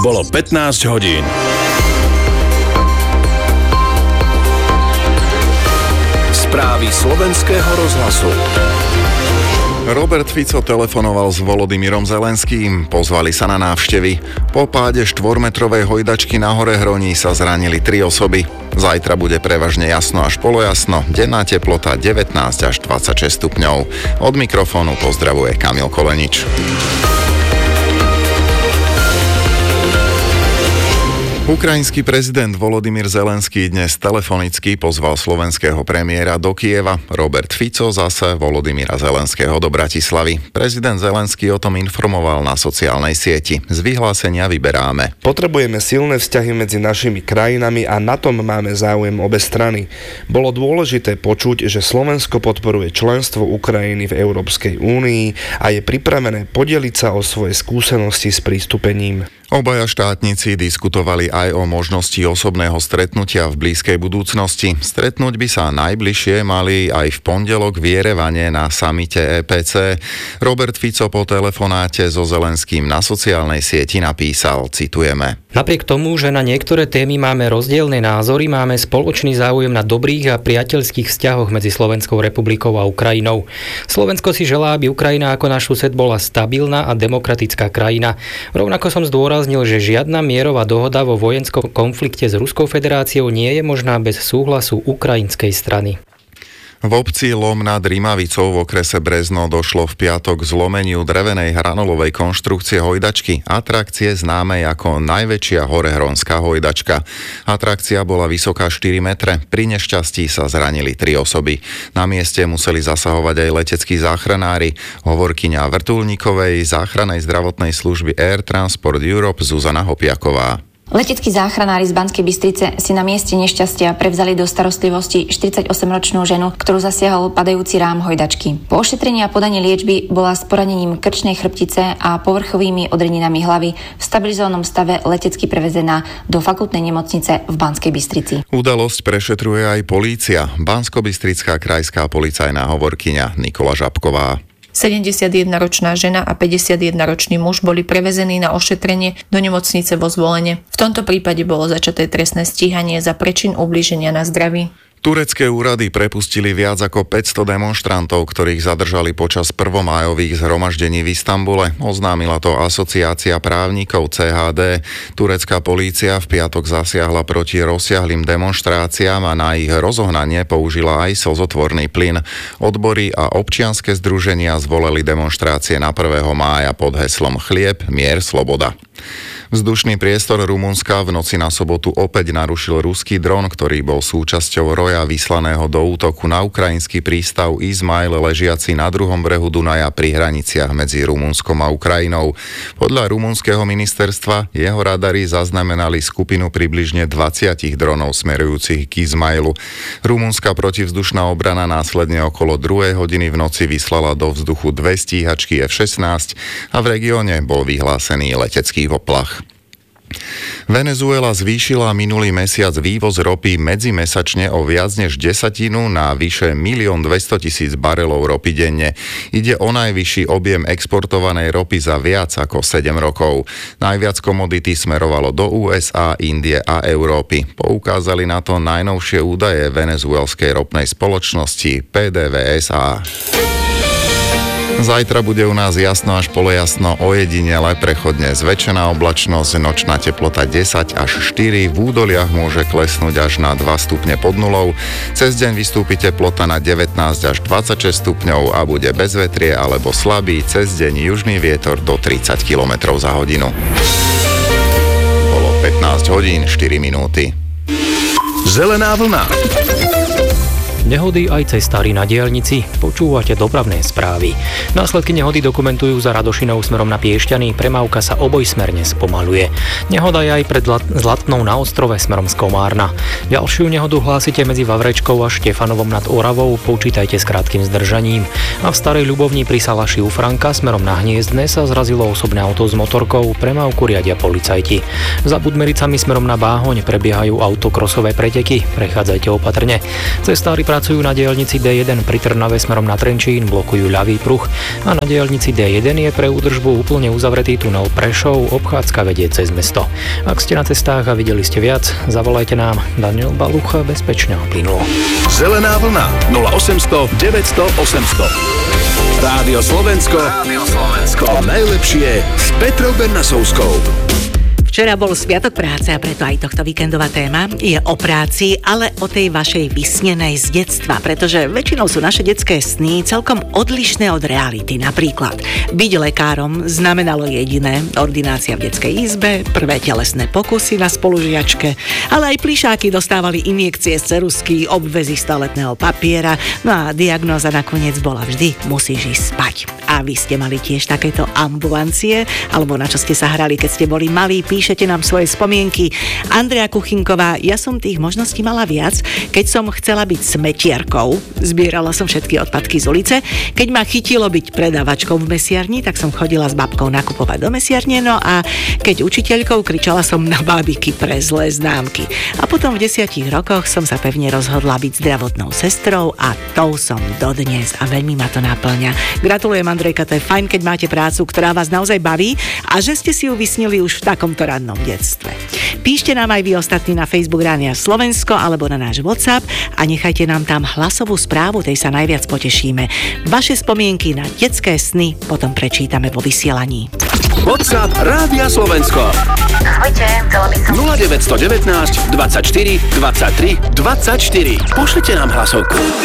Bolo 15 hodín. Správy slovenského rozhlasu. Robert Fico telefonoval s Volodymyrom Zelenským, pozvali sa na návštevy. Po páde 4-metrovej hojdačky na hore Hroní sa zranili 3 osoby. Zajtra bude prevažne jasno až polojasno, denná teplota 19 až 26 stupňov. Od mikrofónu pozdravuje Kamil Kolenič. Ukrajinský prezident Volodymyr Zelenský dnes telefonicky pozval slovenského premiéra do Kyjeva. Robert Fico zase Volodymyra Zelenského do Bratislavy. Prezident Zelenský o tom informoval na sociálnej sieti. Z vyhlásenia vyberáme. Potrebujeme silné vzťahy medzi našimi krajinami a na tom máme záujem obe strany. Bolo dôležité počuť, že Slovensko podporuje členstvo Ukrajiny v Európskej únii a je pripravené podeliť sa o svoje skúsenosti s pristúpením. Obaja štátnici diskutovali aj o možnosti osobného stretnutia v blízkej budúcnosti. Stretnúť by sa najbližšie mali aj v pondelok v Jerevane na samite EPC. Robert Fico po telefonáte so Zelenským na sociálnej sieti napísal, citujeme: Napriek tomu, že na niektoré témy máme rozdielne názory, máme spoločný záujem na dobrých a priateľských vzťahoch medzi Slovenskou republikou a Ukrajinou. Slovensko si želá, aby Ukrajina ako náš sused bola stabilná a demokratická krajina. Rovnako som zdôraznil, že žiadna mierová dohoda vo vojenskom konflikte s Ruskou federáciou nie je možná bez súhlasu ukrajinskej strany. V obci Lom nad Rimavicou v okrese Brezno došlo v piatok k zlomeniu drevenej hranulovej konštrukcie hojdačky, atrakcie známej ako najväčšia horehronská hojdačka. Atrakcia bola vysoká 4 metre, pri nešťastí sa zranili 3 osoby. Na mieste museli zasahovať aj leteckí záchranári. Hovorkyňa vrtuľníkovej záchrannej zdravotnej služby Air Transport Europe Zuzana Hopiaková. Leteckí záchranári z Banskej Bystrice si na mieste nešťastia prevzali do starostlivosti 48-ročnú ženu, ktorú zasiahol padajúci rám hojdačky. Po ošetrení a podaní liečby bola s poranením krčnej chrbtice a povrchovými odreninami hlavy v stabilizovanom stave letecky prevezená do fakultnej nemocnice v Banskej Bystrici. Udalosť prešetruje aj polícia. Banskobystrická krajská policajná hovorkyňa Nikola Žabková. 71-ročná žena a 51-ročný muž boli prevezení na ošetrenie do nemocnice vo Zvolene. V tomto prípade bolo začaté trestné stíhanie za prečin ublíženia na zdraví. Turecké úrady prepustili viac ako 500 demonštrantov, ktorých zadržali počas prvomájových zhromaždení v Istanbule. Oznámila to Asociácia právnikov CHD. Turecká polícia v piatok zasiahla proti rozsiahlym demonštráciám a na ich rozohnanie použila aj slzotvorný plyn. Odbory a občianske združenia zvolili demonštrácie na 1. mája pod heslom Chlieb, mier, sloboda. Vzdušný priestor Rumunska v noci na sobotu opäť narušil ruský dron, ktorý bol súčasťou roja vyslaného do útoku na ukrajinský prístav Izmail ležiaci na druhom brehu Dunaja pri hraniciach medzi Rumunskom a Ukrajinou. Podľa rumunského ministerstva jeho radary zaznamenali skupinu približne 20 dronov smerujúcich k Izmailu. Rumunská protivzdušná obrana následne okolo 2 hodiny v noci vyslala do vzduchu 2 stíhačky F-16 a v regióne bol vyhlásený letecký poplach. Venezuela zvýšila minulý mesiac vývoz ropy medzimesačne o viac než 10 na vyše 1 200 000 barelov ropy denne. Ide o najvyšší objem exportovanej ropy za viac ako 7 rokov. Najviac komodity smerovalo do USA, Indie a Európy. Poukázali na to najnovšie údaje venezuelskej ropnej spoločnosti PDVSA. Zajtra bude u nás jasno až polojasno, ojedinele prechodne zväčšená oblačnosť, nočná teplota 10 až 4, v údoliach môže klesnúť až na 2 stupne pod nulou. Cez deň vystúpi teplota na 19 až 26 stupňov a bude bezvetrie alebo slabý, cez deň južný vietor do 30 km za hodinu. Bolo 15 hodín 4 minúty. Zelená vlna. Nehody aj cestári na diaľnici. Počúvate dopravné správy. Následky nehody dokumentujú za Radošinou smerom na Piešťany. Premávka sa obojsmerne spomaľuje. Nehoda je aj pred Zlatnou na Ostrove smerom z Komárna. Ďalšiu nehodu hlásite medzi Vavrečkou a Štefanovom nad Oravou. Počítajte s krátkym zdržaním. A v Starej Ľubovni pri Salaši u Franka smerom na Hniezdne sa zrazilo osobné auto s motorkou. Premávku riadia policajti. Za Budmericami smerom na Báhoň prebiehajú autokrosové preteky. Prechádzajte opatrne. Cestári pracujú na diaľnici D1 pri Trnave smerom na Trenčín, blokujú ľavý pruh a na diaľnici D1 je pre údržbu úplne uzavretý tunel Prešov, obchádzka vedie cez mesto. Ak ste na cestách a videli ste viac, zavolajte nám. Daniel Balucha, bezpečne a plynulo. Zelená vlna 0800 900 800. Rádio Slovensko. To najlepšie s Petrou Bernasovskou. Včera bol Sviatok práce a preto aj tohto víkendová téma je o práci, ale o tej vašej vysnenej z detstva, pretože väčšinou sú naše detské sny celkom odlišné od reality. Napríklad byť lekárom znamenalo jediné: ordinácia v detskej izbe, prvé telesné pokusy na spolužiačke, ale aj plišáky dostávali injekcie z ceruzky, obväzy z toaletného papiera, no a diagnóza nakoniec bola vždy: musíš ísť spať. A vy ste mali tiež takéto ambulancie, alebo na čo ste sa hrali, keď ste boli malí? Píšete nám svoje spomienky. Andrea Kuchinková: ja som tých možností mala viac. Keď som chcela byť smetiarkou, zbierala som všetky odpadky z ulice. Keď ma chytilo byť predávačkou v mesiarni, tak som chodila s babkou nakupovať do mesiarne. No a keď učiteľkou, kričala som na bábiky pre zlé známky. A potom v 10 rokoch som sa pevne rozhodla byť zdravotnou sestrou a tou som dodnes a veľmi ma to naplňa. Gratulujem, Andrejka, to je fajn, keď máte prácu, ktorá vás naozaj baví a že ste si ju vysnili už v takomto rannom detstve. Píšte nám aj vy ostatní na Facebook Rádia Slovensko alebo na náš WhatsApp a nechajte nám tam hlasovú správu, tej sa najviac potešíme. Vaše spomienky na detské sny potom prečítame vo vysielaní. WhatsApp Rádia Slovensko. Ahojte, chcela by som... 0919 24 23 24. Pošlite nám hlasovku.